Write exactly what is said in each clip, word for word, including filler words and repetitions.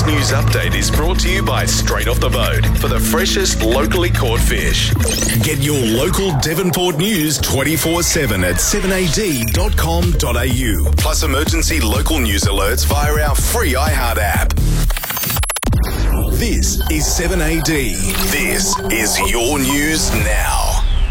This news update is brought to you by Straight Off the Boat for the freshest locally caught fish. Get your local Devonport news twenty-four seven at seven a d dot com dot a u. Plus emergency local news alerts via our free iHeart app. This is seven A D. This is your news now.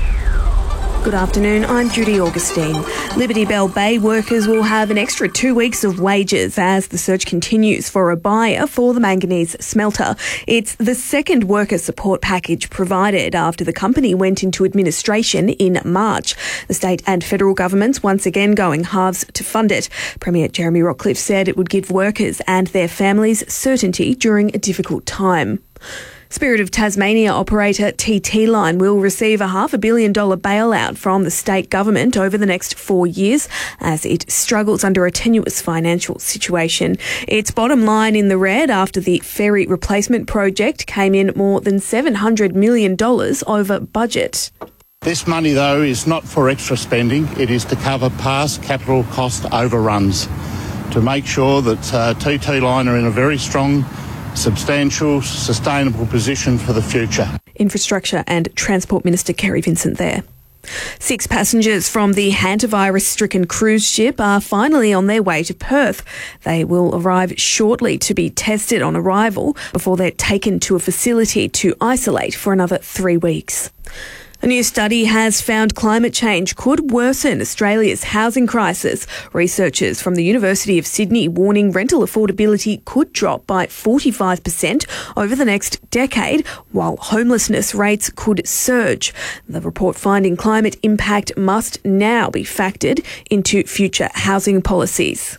Good afternoon, I'm Judy Augustine. Liberty Bell Bay workers will have an extra two weeks of wages as the search continues for a buyer for the manganese smelter. It's the second worker support package provided after the company went into administration in March. The state and federal governments once again going halves to fund it. Premier Jeremy Rockcliffe said it would give workers and their families certainty during a difficult time. Spirit of Tasmania operator T T Line will receive a half a billion dollar bailout from the state government over the next four years as it struggles under a tenuous financial situation. Its bottom line in the red after the ferry replacement project came in more than seven hundred million dollars over budget. This money, though, is not for extra spending. It is to cover past capital cost overruns to make sure that uh, T T Line are in a very strong, substantial, sustainable position for the future. Infrastructure and Transport Minister Kerry Vincent there. Six passengers from the hantavirus-stricken cruise ship are finally on their way to Perth. They will arrive shortly to be tested on arrival before they're taken to a facility to isolate for another three weeks. A new study has found climate change could worsen Australia's housing crisis. Researchers from the University of Sydney warning rental affordability could drop by forty-five percent over the next decade, while homelessness rates could surge. The report finding climate impact must now be factored into future housing policies.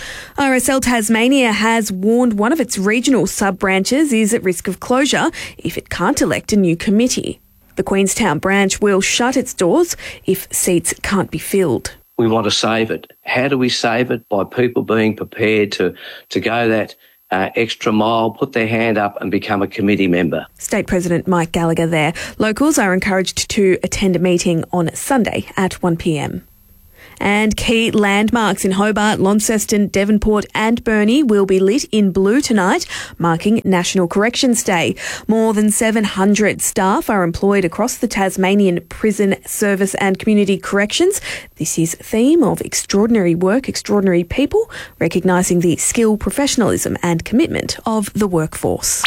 R S L Tasmania has warned one of its regional sub-branches is at risk of closure if it can't elect a new committee. The Queenstown branch will shut its doors if seats can't be filled. We want to save it. How do we save it? By people being prepared to, to go that uh, extra mile, put their hand up and become a committee member. State President Mike Gallagher there. Locals are encouraged to attend a meeting on Sunday at one p m. And key landmarks in Hobart, Launceston, Devonport and Burnie will be lit in blue tonight, marking National Corrections Day. More than seven hundred staff are employed across the Tasmanian prison service and community corrections. This is a theme of extraordinary work, extraordinary people, recognising the skill, professionalism and commitment of the workforce.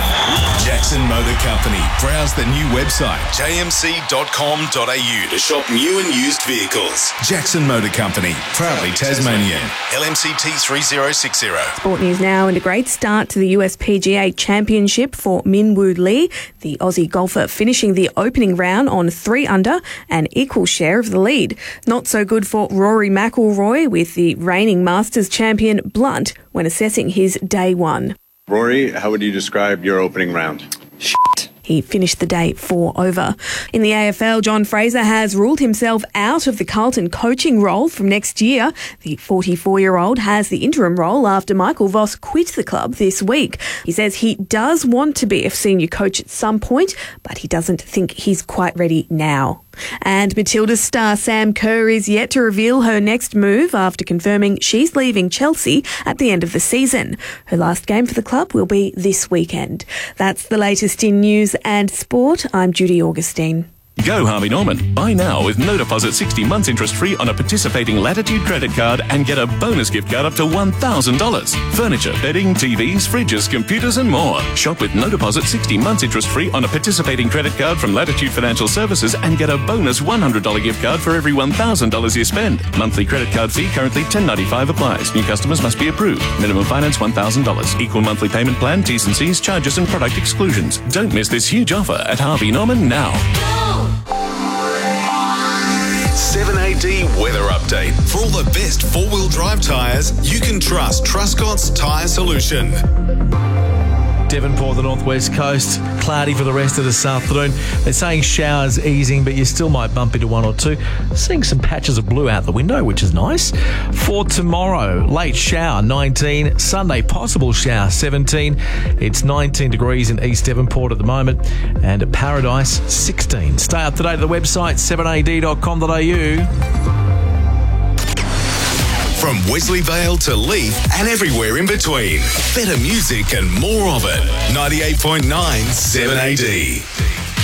Jackson Motor Company. Browse the new website, j m c dot com dot a u to shop new and used vehicles. Jackson Motor Company, proudly Tasmanian. L M C T three zero six zero. Sport news now, and a great start to the U S P G A Championship for Min Woo Lee, the Aussie golfer finishing the opening round on three under, an equal share of the lead. Not so good for Rory McIlroy, with the reigning Masters champion blunt when assessing his day one. Rory, how would you describe your opening round? Shit. He finished the day four over. In the A F L, John Fraser has ruled himself out of the Carlton coaching role from next year. The forty-four-year-old has the interim role after Michael Voss quit the club this week. He says he does want to be a senior coach at some point, but he doesn't think he's quite ready now. And Matilda's star Sam Kerr is yet to reveal her next move after confirming she's leaving Chelsea at the end of the season. Her last game for the club will be this weekend. That's the latest in news and sport. I'm Judy Augustine. Go Harvey Norman. Buy now with no deposit, sixty months interest free on a participating Latitude credit card and get a bonus gift card up to one thousand dollars. Furniture, bedding, T Vs, fridges, computers and more. Shop with no deposit, sixty months interest free on a participating credit card from Latitude Financial Services and get a bonus one hundred dollars gift card for every one thousand dollars you spend. Monthly credit card fee currently ten dollars ninety-five applies. New customers must be approved. Minimum finance one thousand dollars. Equal monthly payment plan, T's and C's, charges and product exclusions. Don't miss this huge offer at Harvey Norman now. seven A D weather update. For all the best four-wheel drive tyres, you can trust Truscott's Tyre Solution. Devonport, the northwest coast, cloudy for the rest of this afternoon. They're saying showers easing, but you still might bump into one or two. Seeing some patches of blue out the window, which is nice. For tomorrow, late shower, nineteen. Sunday, possible shower, seventeen. It's nineteen degrees in East Devonport at the moment. And at Paradise, sixteen. Stay up to date at the website, seven a d dot com dot a u. From Wesleyvale to Leith and everywhere in between. Better music and more of it. ninety-eight point nine seven A D.